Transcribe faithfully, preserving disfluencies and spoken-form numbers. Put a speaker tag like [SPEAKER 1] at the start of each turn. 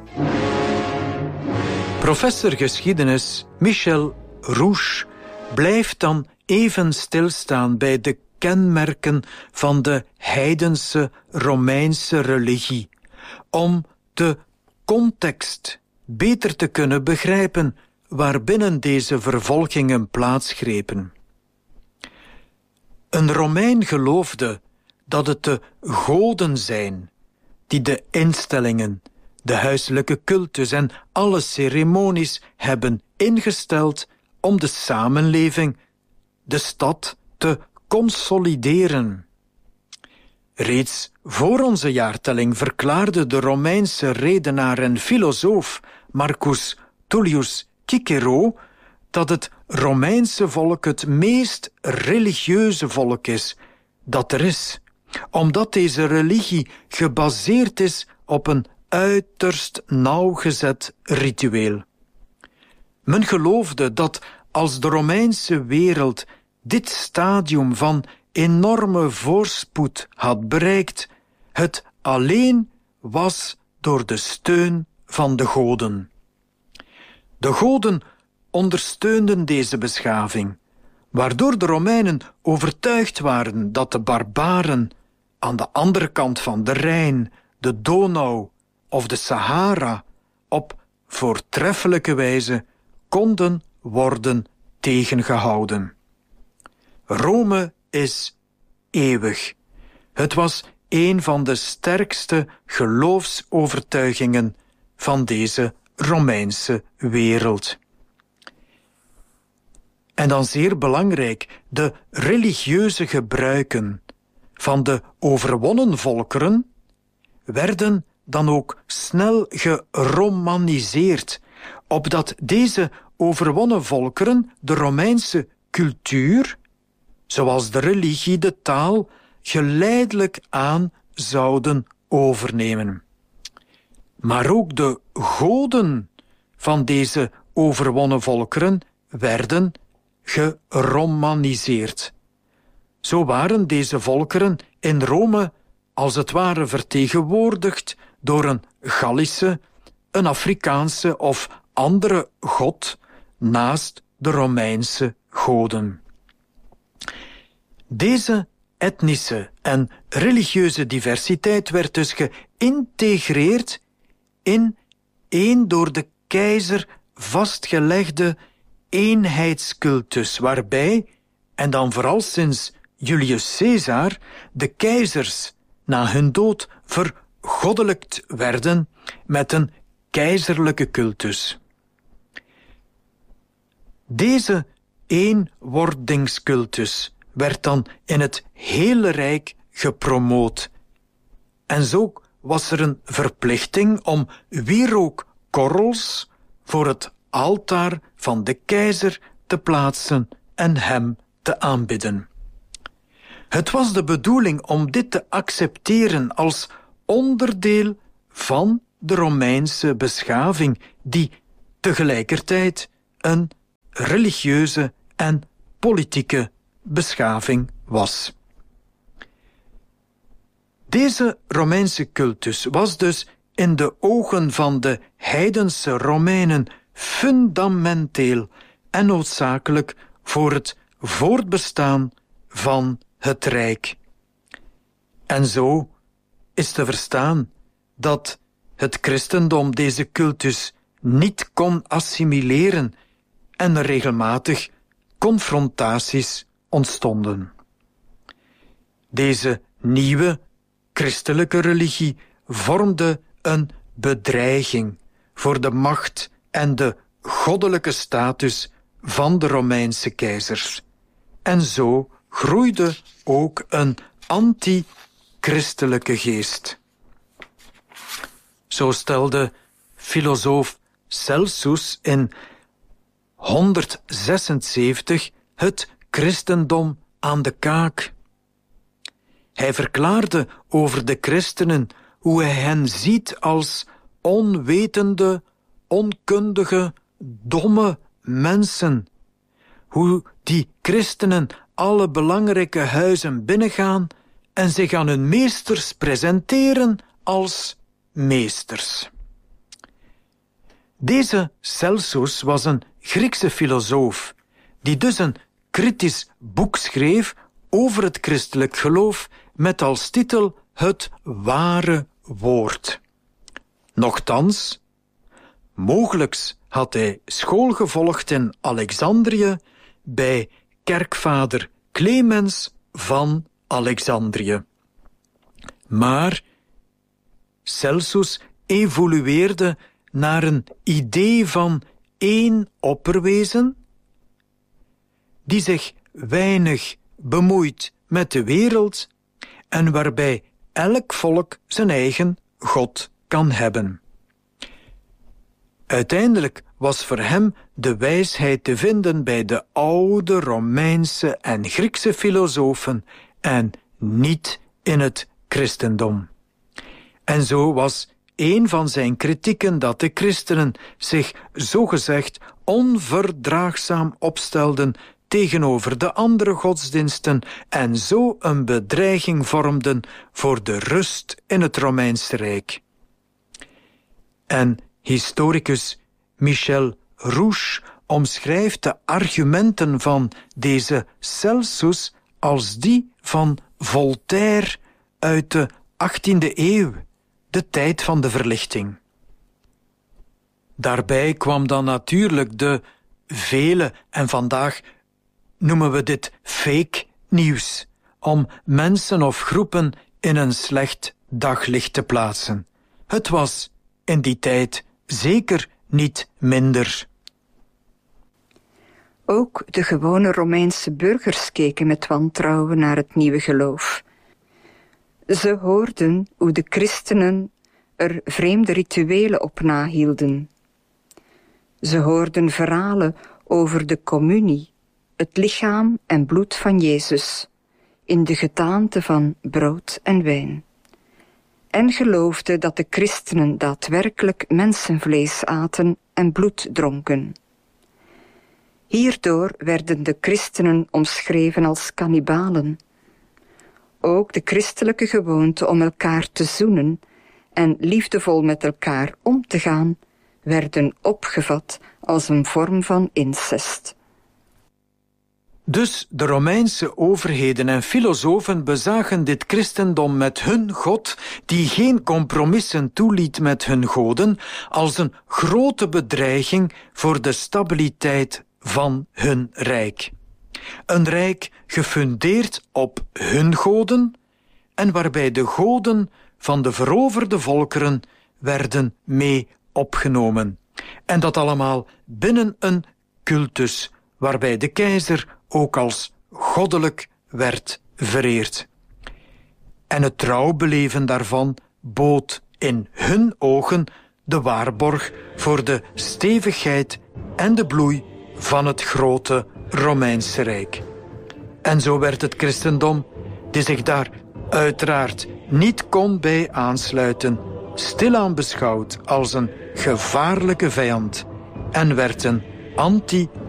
[SPEAKER 1] Professor geschiedenis Michel Rouche blijft dan even stilstaan bij de kenmerken van de heidense Romeinse religie, om de context beter te kunnen begrijpen waarbinnen deze vervolgingen plaatsgrepen. Een Romein geloofde dat het de goden zijn die de instellingen, de huiselijke cultus en alle ceremonies hebben ingesteld om de samenleving, de stad, te consolideren. Reeds voor onze jaartelling verklaarde de Romeinse redenaar en filosoof Marcus Tullius Cicero dat het Romeinse volk het meest religieuze volk is dat er is, omdat deze religie gebaseerd is op een uiterst nauwgezet ritueel. Men geloofde dat als de Romeinse wereld dit stadium van enorme voorspoed had bereikt, het alleen was door de steun van de goden. De goden ondersteunden deze beschaving, waardoor de Romeinen overtuigd waren dat de barbaren aan de andere kant van de Rijn, de Donau of de Sahara op voortreffelijke wijze konden worden tegengehouden. Rome is eeuwig. Het was een van de sterkste geloofsovertuigingen van deze Romeinse wereld. En dan zeer belangrijk, de religieuze gebruiken van de overwonnen volkeren werden dan ook snel geromaniseerd, opdat deze overwonnen volkeren de Romeinse cultuur, zoals de religie, de taal, geleidelijk aan zouden overnemen. Maar ook de goden van deze overwonnen volkeren werden geromaniseerd. Zo waren deze volkeren in Rome als het ware vertegenwoordigd door een Gallische, een Afrikaanse of andere god naast de Romeinse goden. Deze etnische en religieuze diversiteit werd dus geïntegreerd in één door de keizer vastgelegde eenheidscultus, waarbij, en dan vooral sinds Julius Caesar, de keizers na hun dood vergoddelijkt werden met een keizerlijke cultus. Deze eenwordingscultus werd dan in het hele Rijk gepromoot. En zo was er een verplichting om wierookkorrels voor het altaar van de keizer te plaatsen en hem te aanbidden. Het was de bedoeling om dit te accepteren als onderdeel van de Romeinse beschaving, die tegelijkertijd een religieuze en politieke beschaving was. Deze Romeinse cultus was dus in de ogen van de heidense Romeinen fundamenteel en noodzakelijk voor het voortbestaan van het Rijk. En zo is te verstaan dat het christendom deze cultus niet kon assimileren en er regelmatig confrontaties ontstonden. Deze nieuwe christelijke religie vormde een bedreiging voor de macht en de goddelijke status van de Romeinse keizers. En zo groeide ook een anti-christelijke geest. Zo stelde filosoof Celsus in honderdzesenzeventig het christendom aan de kaak. Hij verklaarde over de christenen hoe hij hen ziet als onwetende, onkundige, domme mensen. Hoe die christenen alle belangrijke huizen binnengaan en zich aan hun meesters presenteren als meesters. Deze Celsus was een Griekse filosoof, die dus een kritisch boek schreef over het christelijk geloof met als titel Het ware woord. Nochtans, mogelijks had hij school gevolgd in Alexandrië bij kerkvader Clemens van Alexandrië. Maar Celsus evolueerde naar een idee van één opperwezen die zich weinig bemoeit met de wereld en waarbij elk volk zijn eigen God kan hebben. Uiteindelijk was voor hem de wijsheid te vinden bij de oude Romeinse en Griekse filosofen en niet in het christendom. En zo was een van zijn kritieken dat de christenen zich zogezegd onverdraagzaam opstelden tegenover de andere godsdiensten en zo een bedreiging vormden voor de rust in het Romeinse Rijk. En historicus Michel Rouche omschrijft de argumenten van deze Celsus als die van Voltaire uit de achttiende eeuw, de tijd van de verlichting. Daarbij kwam dan natuurlijk de vele, en vandaag noemen we dit fake nieuws, om mensen of groepen in een slecht daglicht te plaatsen. Het was in die tijd zeker niet minder.
[SPEAKER 2] Ook de gewone Romeinse burgers keken met wantrouwen naar het nieuwe geloof. Ze hoorden hoe de christenen er vreemde rituelen op nahielden. Ze hoorden verhalen over de communie, het lichaam en bloed van Jezus, in de gedaante van brood en wijn. En geloofden dat de christenen daadwerkelijk mensenvlees aten en bloed dronken. Hierdoor werden de christenen omschreven als kannibalen. Ook de christelijke gewoonte om elkaar te zoenen en liefdevol met elkaar om te gaan, werden opgevat als een vorm van incest.
[SPEAKER 1] Dus de Romeinse overheden en filosofen bezagen dit christendom met hun God, die geen compromissen toeliet met hun goden, als een grote bedreiging voor de stabiliteit van hun rijk. Een rijk gefundeerd op hun goden en waarbij de goden van de veroverde volkeren werden mee opgenomen. En dat allemaal binnen een cultus waarbij de keizer ook als goddelijk werd vereerd. En het trouwbeleven daarvan bood in hun ogen de waarborg voor de stevigheid en de bloei van het grote Romeinse Rijk. En zo werd het christendom, die zich daar uiteraard niet kon bij aansluiten, stilaan beschouwd als een gevaarlijke vijand en werd een anti